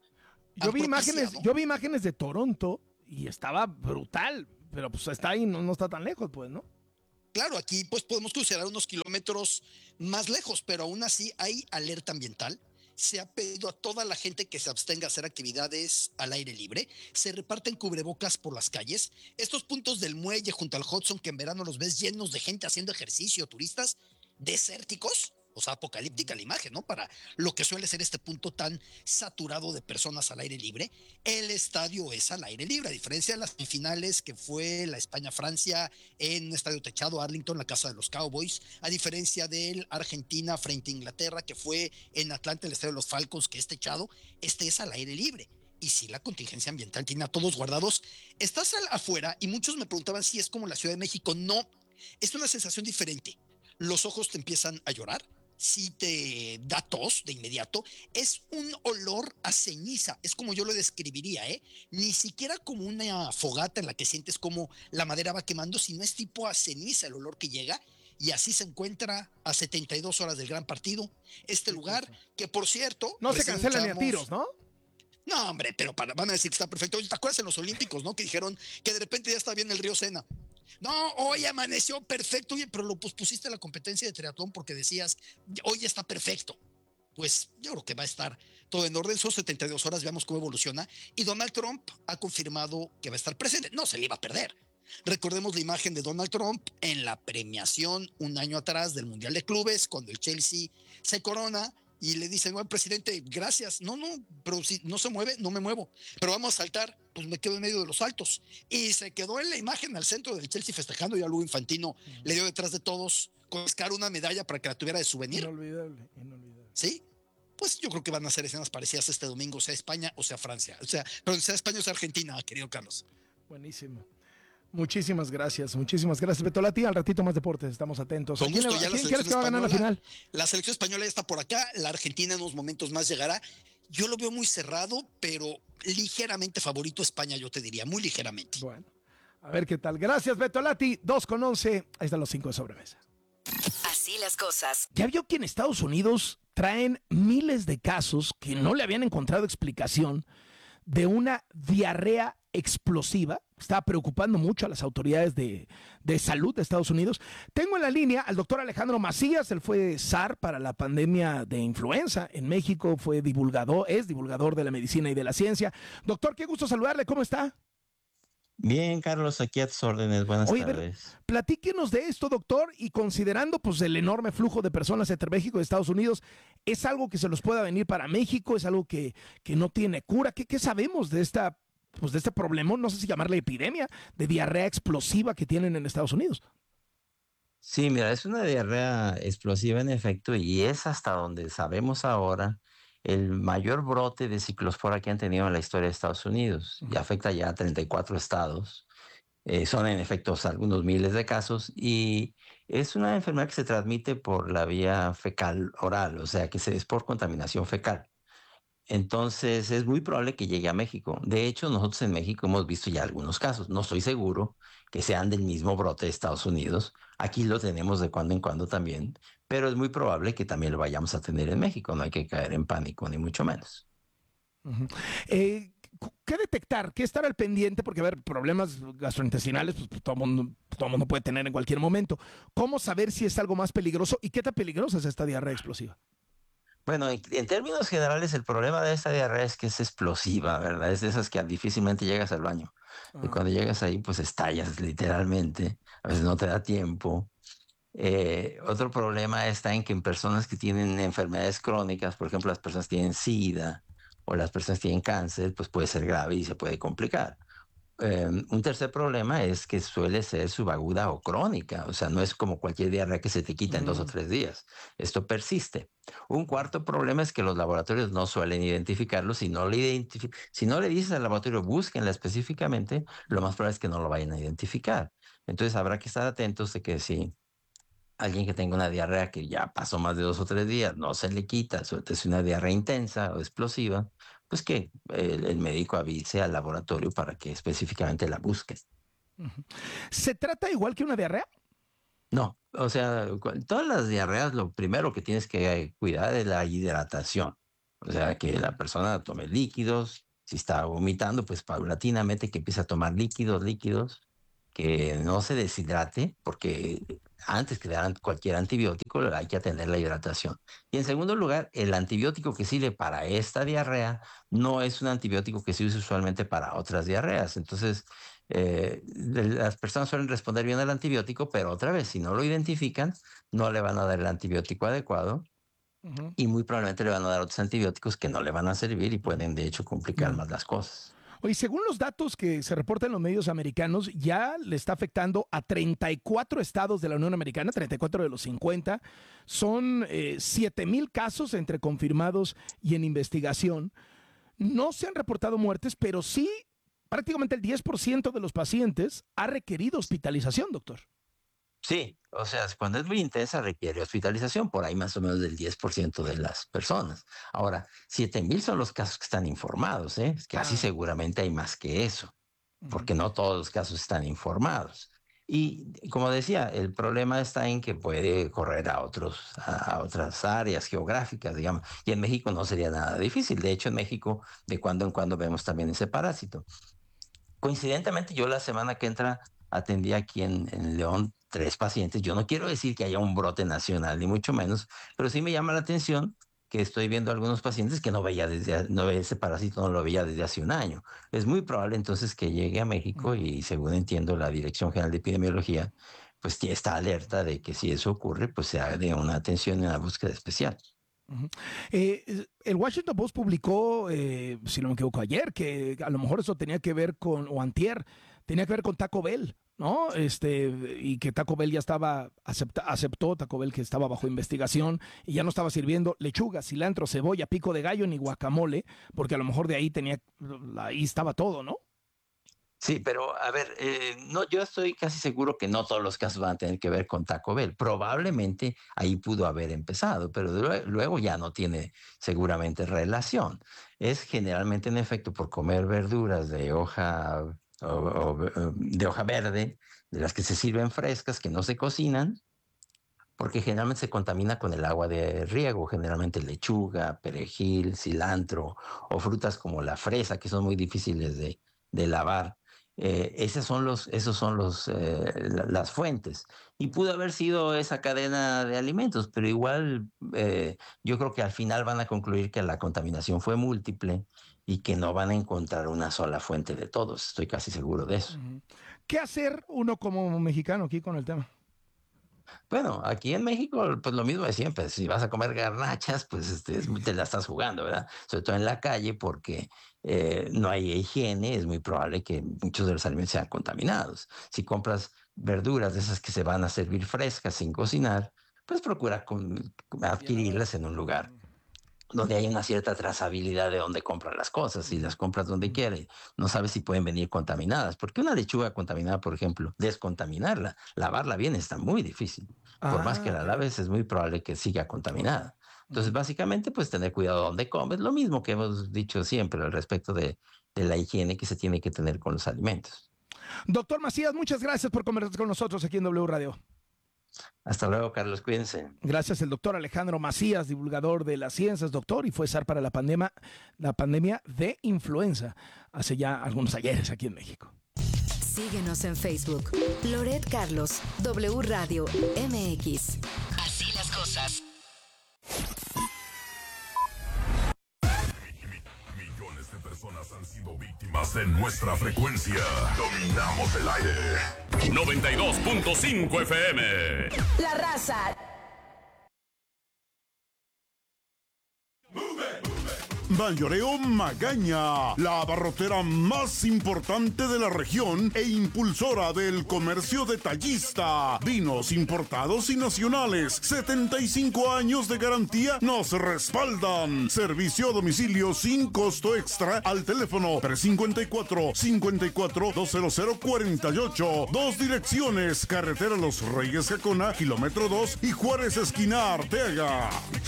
Speaker 7: Yo vi imágenes, yo vi imágenes de Toronto y estaba brutal, pero pues está ahí, no, no está tan lejos, pues, ¿no?
Speaker 17: Claro, aquí pues podemos cruzar unos kilómetros más lejos, pero aún así hay alerta ambiental. Se ha pedido a toda la gente que se abstenga a hacer actividades al aire libre. Se reparten cubrebocas por las calles. Estos puntos del muelle junto al Hudson, que en verano los ves llenos de gente haciendo ejercicio, turistas desérticos, o sea, apocalíptica la imagen, ¿no? Para lo que suele ser este punto tan saturado de personas al aire libre. El estadio es al aire libre, a diferencia de las semifinales que fue la España-Francia en un estadio techado, Arlington, la casa de los Cowboys, a diferencia del Argentina frente a Inglaterra, que fue en Atlanta, el estadio de los Falcons, que es techado. Este es al aire libre. Y si la contingencia ambiental tiene a todos guardados, estás al, afuera, y muchos me preguntaban si es como la Ciudad de México. No, es una sensación diferente. Los ojos te empiezan a llorar, si te da tos de inmediato, es un olor a ceniza, es como yo lo describiría, ¿eh? Ni siquiera como una fogata en la que sientes como la madera va quemando, sino es tipo a ceniza el olor que llega, y así se encuentra a setenta y dos horas del gran partido. Este lugar, que por cierto...
Speaker 7: No se cancela ni a tiros, ¿no?
Speaker 17: No, hombre, pero para, van a decir que está perfecto. ¿Te acuerdas en los Olímpicos, no? Que dijeron que de repente ya está bien el río Sena. No, hoy amaneció perfecto, oye, pero lo pospusiste a la competencia de triatlón porque decías, hoy está perfecto. Pues yo creo que va a estar todo en orden, son setenta y dos horas, veamos cómo evoluciona. Y Donald Trump ha confirmado que va a estar presente, no se le iba a perder. Recordemos la imagen de Donald Trump en la premiación un año atrás del Mundial de Clubes, cuando el Chelsea se corona, y le dicen, bueno, presidente, gracias. No, no, pero si no se mueve, no me muevo. Pero vamos a saltar, pues me quedo en medio de los saltos. Y se quedó en la imagen al centro del Chelsea festejando, y a Lugo Infantino uh-huh. le dio detrás de todos con Oscar una medalla para que la tuviera de souvenir.
Speaker 7: Inolvidable, inolvidable.
Speaker 17: ¿Sí? Pues yo creo que van a hacer escenas parecidas este domingo, sea España o sea Francia. O sea, pero sea España o sea Argentina, querido Carlos.
Speaker 7: Buenísimo. Muchísimas gracias, muchísimas gracias, Betolati. Al ratito más deportes, estamos atentos.
Speaker 17: Con gusto, ya
Speaker 7: ¿Quién crees que va a ganar la final?
Speaker 17: La selección española ya está por acá, la Argentina en unos momentos más llegará. Yo lo veo muy cerrado, pero ligeramente favorito España, yo te diría, muy ligeramente.
Speaker 7: Bueno, a ver qué tal. Gracias, Betolati. dos con once, ahí están los cinco de sobremesa.
Speaker 23: Así las cosas.
Speaker 7: Ya vio que en Estados Unidos traen miles de casos que no le habían encontrado explicación de una diarrea explosiva. Está preocupando mucho a las autoridades de, de salud de Estados Unidos. Tengo en la línea al doctor Alejandro Macías. Él fue S A R para la pandemia de influenza en México, fue divulgador, es divulgador de la medicina y de la ciencia. Doctor, qué gusto saludarle, ¿cómo está?
Speaker 18: Bien, Carlos, aquí a tus órdenes, buenas
Speaker 7: Oye,
Speaker 18: tardes.
Speaker 7: Platíquenos de esto, doctor, y considerando pues el enorme flujo de personas entre México y Estados Unidos, ¿es algo que se los pueda venir para México? ¿Es algo que, que no tiene cura? ¿Qué, qué sabemos de esta pues de este problema, no sé si llamarle epidemia, de diarrea explosiva que tienen en Estados Unidos?
Speaker 18: Sí, mira, es una diarrea explosiva en efecto, y es hasta donde sabemos ahora el mayor brote de ciclospora que han tenido en la historia de Estados Unidos. Y afecta ya a treinta y cuatro estados. Eh, son en efecto algunos miles de casos, y es una enfermedad que se transmite por la vía fecal oral, o sea que se, es por contaminación fecal. Entonces es muy probable que llegue a México. De hecho, nosotros en México hemos visto ya algunos casos. No estoy seguro que sean del mismo brote de Estados Unidos. Aquí lo tenemos de cuando en cuando también, pero es muy probable que también lo vayamos a tener en México. No hay que caer en pánico, ni mucho menos.
Speaker 7: Uh-huh. Eh, ¿Qué detectar? ¿Qué estar al pendiente? Porque, a ver, problemas gastrointestinales, pues todo mundo, todo mundo puede tener en cualquier momento. ¿Cómo saber si es algo más peligroso y qué tan peligrosa es esta diarrea explosiva?
Speaker 18: Bueno, en, en términos generales, el problema de esta diarrea es que es explosiva, ¿verdad? Es de esas que difícilmente llegas al baño. Ah. Y cuando llegas ahí, pues estallas literalmente. A veces no te da tiempo. Eh, otro problema está en que en personas que tienen enfermedades crónicas, por ejemplo, las personas que tienen SIDA o las personas que tienen cáncer, pues puede ser grave y se puede complicar. eh, un tercer problema es que suele ser subaguda o crónica, o sea, no es como cualquier diarrea que se te quita en dos o tres días. Esto persiste. Un cuarto problema es que los laboratorios no suelen identificarlo. Si no le, identifi- si no le dices al laboratorio, búsquenla específicamente, lo más probable es que no lo vayan a identificar. Entonces habrá que estar atentos de que si alguien que tenga una diarrea que ya pasó más de dos o tres días, no se le quita, sobre todo si es una diarrea intensa o explosiva, pues que el, el médico avise al laboratorio para que específicamente la busquen.
Speaker 7: ¿Se trata igual que una diarrea?
Speaker 18: No, o sea, cu- todas las diarreas, lo primero que tienes que cuidar es la hidratación. O sea, que la persona tome líquidos. Si está vomitando, pues paulatinamente que empiece a tomar líquidos, líquidos, que no se deshidrate, porque antes que dar cualquier antibiótico hay que atender la hidratación. Y en segundo lugar, el antibiótico que sirve para esta diarrea no es un antibiótico que se usa usualmente para otras diarreas. Entonces, eh, las personas suelen responder bien al antibiótico, pero otra vez, si no lo identifican, no le van a dar el antibiótico adecuado.
Speaker 7: Uh-huh.
Speaker 18: Y muy probablemente le van a dar otros antibióticos que no le van a servir y pueden de hecho complicar
Speaker 7: Uh-huh.
Speaker 18: más las cosas.
Speaker 7: Oye, según los datos que se reportan en los medios americanos, ya le está afectando a treinta y cuatro estados de la Unión Americana, treinta y cuatro de los cincuenta. Son eh, siete mil casos entre confirmados y en investigación. No se han reportado muertes, pero sí prácticamente el diez por ciento de los pacientes ha requerido hospitalización, doctor.
Speaker 18: Sí, o sea, cuando es muy intensa requiere hospitalización, por ahí más o menos del diez por ciento de las personas. Ahora, siete mil son los casos que están informados, ¿eh? Casi seguramente hay más que eso, porque no todos los casos están informados. Y como decía, el problema está en que puede correr a, otros, a, a otras áreas geográficas, digamos, y en México no sería nada difícil. De hecho, en México de cuando en cuando vemos también ese parásito. Coincidentemente, yo la semana que entra atendí aquí en, en León tres pacientes. Yo no quiero decir que haya un brote nacional, ni mucho menos, pero sí me llama la atención que estoy viendo algunos pacientes que no veía desde, no veía ese parásito, no lo veía desde hace un año. Es muy probable entonces que llegue a México y según entiendo la Dirección General de Epidemiología, pues ya está alerta de que si eso ocurre, pues se haga una atención y una búsqueda especial.
Speaker 7: Uh-huh. Eh, el Washington Post publicó, eh, si no me equivoco, ayer, que a lo mejor eso tenía que ver con, o antier, tenía que ver con Taco Bell, ¿no? Este, y que Taco Bell ya estaba, acepta, aceptó Taco Bell que estaba bajo investigación y ya no estaba sirviendo lechuga, cilantro, cebolla, pico de gallo ni guacamole, porque a lo mejor de ahí tenía, ahí estaba todo, ¿no?
Speaker 18: Sí, pero a ver, eh, no, yo estoy casi seguro que no todos los casos van a tener que ver con Taco Bell. Probablemente ahí pudo haber empezado, pero luego, luego ya no tiene seguramente relación. Es generalmente en efecto por comer verduras de hoja o, o, de hoja verde, de las que se sirven frescas, que no se cocinan, porque generalmente se contamina con el agua de riego, generalmente lechuga, perejil, cilantro o frutas como la fresa, que son muy difíciles de, de lavar. Eh, esos son los, esos son los, eh, las fuentes. Y pudo haber sido esa cadena de alimentos, pero igual eh, yo creo que al final van a concluir que la contaminación fue múltiple y que no van a encontrar una sola fuente de todos. Estoy casi seguro de eso.
Speaker 7: ¿Qué hacer uno como mexicano aquí con el tema?
Speaker 18: Bueno, aquí en México, pues lo mismo de siempre. Si vas a comer garnachas, pues este, te la estás jugando, ¿verdad? Sobre todo en la calle, porque eh, no hay higiene, es muy probable que muchos de los alimentos sean contaminados. Si compras verduras de esas que se van a servir frescas sin cocinar, pues procura con, adquirirlas en un lugar donde hay una cierta trazabilidad de dónde compran las cosas. Si las compras donde quieres, no sabes si pueden venir contaminadas. Porque una lechuga contaminada, por ejemplo, descontaminarla, lavarla bien está muy difícil. Por
Speaker 7: Ah,
Speaker 18: más que la laves, es muy probable que siga contaminada. Entonces, básicamente, pues tener cuidado dónde comes. Lo mismo que hemos dicho siempre al respecto de, de la higiene que se tiene que tener con los alimentos.
Speaker 7: Doctor Macías, muchas gracias por conversar con nosotros aquí en W Radio.
Speaker 18: Hasta luego, Carlos, cuídense.
Speaker 7: Gracias, el doctor Alejandro Macías, divulgador de las ciencias, doctor, y fue S A R para la pandemia, la pandemia de influenza hace ya algunos ayeres aquí en México.
Speaker 23: Síguenos en Facebook. Loret Carlos, W Radio M X.
Speaker 12: Así las cosas.
Speaker 13: Millones de personas han sido víctimas de nuestra frecuencia. Dominamos el aire. noventa y dos punto cinco F M.
Speaker 12: La Raza.
Speaker 15: Mayoreo Magaña, la abarrotera más importante de la región e impulsora del comercio detallista. Vinos importados y nacionales, setenta y cinco años de garantía nos respaldan. Servicio a domicilio sin costo extra al teléfono tres cinco cuatro, cinco cuatro, dos cero cero cuatro ocho. Dos direcciones: Carretera Los Reyes Jacona, kilómetro dos, y Juárez esquina Arteaga.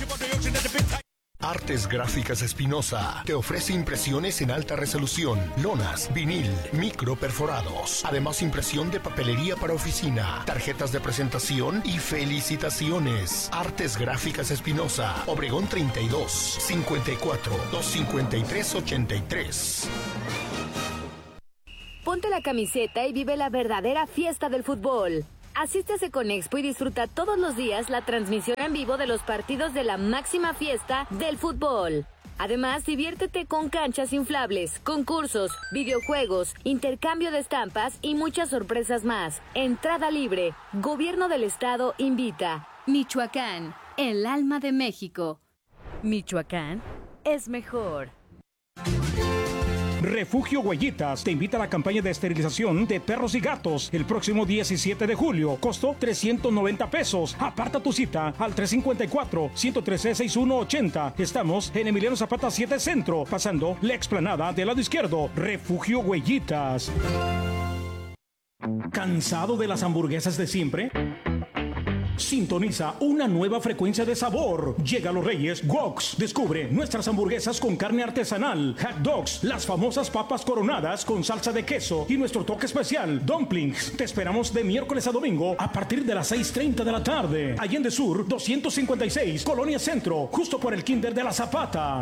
Speaker 3: Artes Gráficas Espinosa te ofrece impresiones en alta resolución, lonas, vinil, micro perforados, además impresión de papelería para oficina, tarjetas de presentación y felicitaciones. Artes Gráficas Espinosa, Obregón treinta y dos, cincuenta y cuatro, doscientos cincuenta y tres, ochenta y tres.
Speaker 23: Ponte la camiseta y vive la verdadera fiesta del fútbol. Asiste a Seconexpo y disfruta todos los días la transmisión en vivo de los partidos de la máxima fiesta del fútbol. Además, diviértete con canchas inflables, concursos, videojuegos, intercambio de estampas y muchas sorpresas más. Entrada libre. Gobierno del Estado invita. Michoacán, el alma de México. Michoacán es mejor.
Speaker 4: Refugio Huellitas te invita a la campaña de esterilización de perros y gatos el próximo diecisiete de julio. Costo trescientos noventa pesos. Aparta tu cita al tres cinco cuatro, uno uno tres, seis uno ocho cero. Estamos en Emiliano Zapata siete Centro, pasando la explanada del lado izquierdo. Refugio Huellitas. ¿Cansado de las hamburguesas de siempre? Sintoniza una nueva frecuencia de sabor. Llega a Los Reyes Woks. Descubre nuestras hamburguesas con carne artesanal, hot dogs, las famosas papas coronadas con salsa de queso y nuestro toque especial, dumplings. Te esperamos de miércoles a domingo a partir de las seis treinta de la tarde. Allende Sur, doscientos cincuenta y seis, Colonia Centro, justo por el Kinder de la Zapata.